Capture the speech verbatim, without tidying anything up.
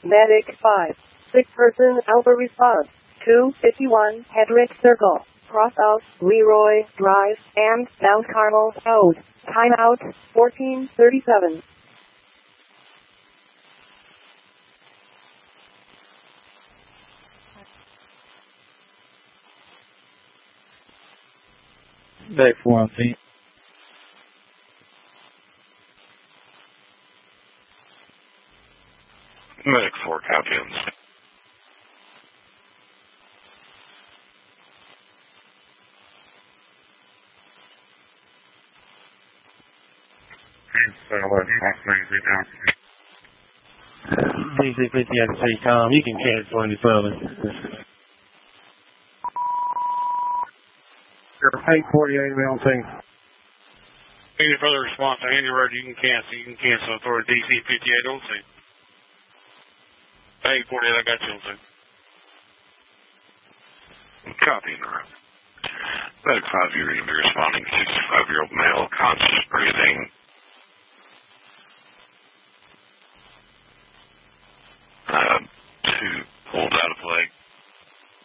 Medic five. Sick person Alpha response. two fifty-one Hedrick Circle. Cross out Leroy Drive and Mount Carmel Road. Timeout fourteen thirty-seven. Medic four on scene. Medic four, copy on the scene. D C fifty-eight C com, you can cancel any further. eight forty-eight on scene. Any further response to any word you can cancel, you can cancel for D C fifty-eight on scene. eight forty-eight, I got you on scene. Copy in the room. Medic five, you're going to be responding to sixty-five-year-old male, conscious breathing. Uh, two pulled out of